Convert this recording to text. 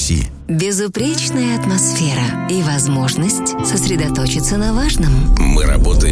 такси. Безупречная атмосфера и возможность сосредоточиться на важном. Мы работаем